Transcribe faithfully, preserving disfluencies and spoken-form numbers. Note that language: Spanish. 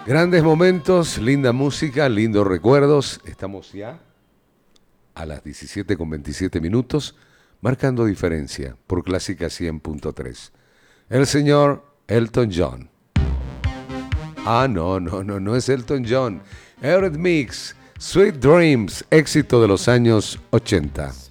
Grandes momentos, linda música, lindos recuerdos. Estamos ya a las diecisiete con veintisiete minutos, marcando diferencia por Clásica cien punto tres. El señor Elton John. Ah, no, no, no, no es Elton John. Eurythmics, Sweet Dreams, éxito de los años ochenta.